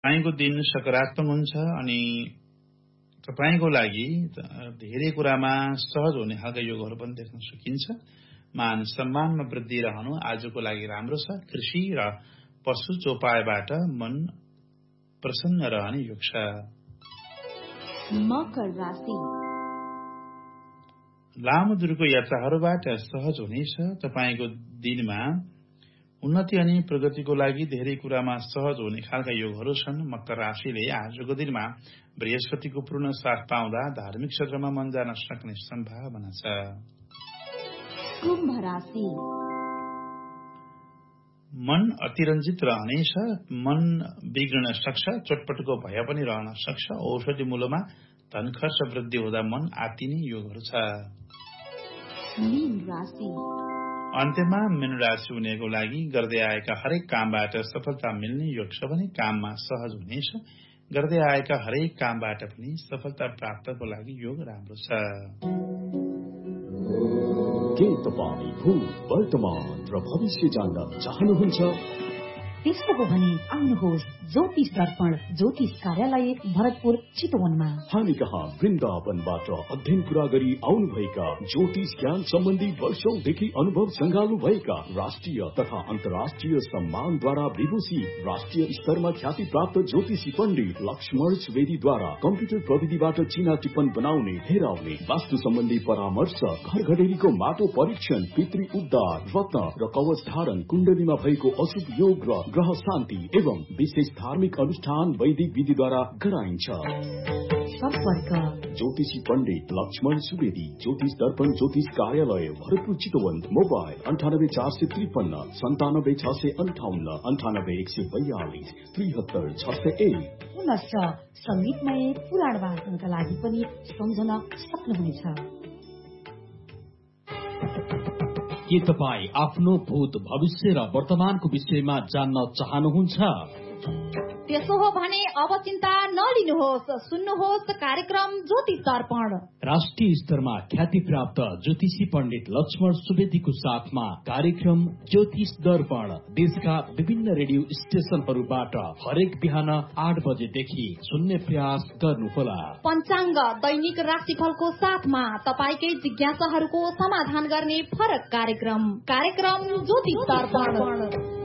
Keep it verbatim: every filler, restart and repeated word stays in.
तपाईँको दिन सकारात्मक हुन्छ अनि तपाईँको लागि धेरै कुरामा सहज हुने खालका योगहरू पनि देख्न सकिन्छ। मान सम्मानमा वृद्धि रहनु आजको लागि राम्रो छ। कृषि र पशु चौपायबाट मन प्रसन्न रहने योग छ। मकर राशि लामो दूरको यात्राहरूबाट सहज हुनेछ। तपाईँको दिनमा उन्नति अनि प्रगतिको लागि धेरै कुरामा सहज हुने खालका योगहरू छन्। मकर राशिले आजको दिनमा बृहस्पतिको पूर्ण साथ पाउँदा धार्मिक क्षेत्रमा मन जान सक्ने सम्भावना छ। कुम्भ राशि मन अतिरञ्जित रहनेछ। मन बिग्रन सक्छ। चटपटको भय पनि रहन सक्छ। औषधि मूल्यमा धन खर्च वृद्धि हुँदा मन आत्तिने योगहरू छ। मीन राशि अन्त्यमा मीन राशि हुनेको लागि गर्दै आएका हरेक कामबाट सफलता मिल्ने योग छ भने काममा सहज हुनेछ। गर्दै आएका हरेक कामबाट पनि सफलता प्राप्तको लागि योग राम्रो छ। के तपाईँ भूत वर्तमान र भविष्य जान्न चाहनुहुन्छ? त्यस्तो हो भने आउनुहोस् ज्योतिष दर्पण ज्योतिष कार्यालय भरतपुर चितवनमा। हामी कहाँ वृन्दावनबाट अध्ययन पूरा गरी आउनुभएका ज्योतिष ज्ञान सम्बन्धी वर्षौंदेखि अनुभव संगाल्नु भएका राष्ट्रिय तथा अन्तर्राष्ट्रिय सम्मानद्वारा विभूषित राष्ट्रिय स्तरमा ख्याति प्राप्त ज्योतिषी पण्डित लक्ष्मण सुवेदीद्वारा कम्प्युटर प्रविधिबाट चिना टिप्पण बनाउने, हेराउने, वास्तु सम्बन्धी परामर्श, घर घडेरीको माटो परीक्षण, पितृ उद्धार, रत्न र कवच धारण, कुण्डलीमा भएको अशुभ योग र ग्रह शान्ति एवं विशेष धार्मिक अनुष्ठान वैदिक विधिद्वारा गराइन्छ। सम्पर्क ज्योतिषी पण्डित लक्ष्मण सुवेदी, ज्योतिष दर्पण ज्योतिष कार्यालय भरतपुर चितवन। मोबाइल अन्ठानब्बे चार सय त्रिपन्न सन्तानब्बे छ सय अन्ठाउन्न अन्ठानब्बे एक सय बयालिस त्रिहत्तर छ सय एक। पुनश्च संगीतमय पुराण वाचनका लागि पनि सम्झन सक्नुहुनेछ। के तपाईँ आफ्नो भूत भविष्य र वर्तमानको विषयमा जान्न चाहनुहुन्छ? त्यसो हो भने अब चिन्ता नलिनुहोस्। सुन्नुहोस् कार्यक्रम ज्योतिष दर्पण। राष्ट्रिय स्तरमा ख्याति प्राप्त ज्योतिषी पण्डित लक्ष्मण सुवेदीको साथमा कार्यक्रम ज्योतिष दर्पण देशका विभिन्न रेडियो स्टेशनहरूबाट हरेक बिहान आठ बजेदेखि सुन्ने प्रयास गर्नुहोला। पञ्चाङ्ग दैनिक राशिफलको साथमा तपाईँकै जिज्ञासाहरूको समाधान गर्ने फरक कार्यक्रम कार्यक्रम ज्योतिष दर्पण।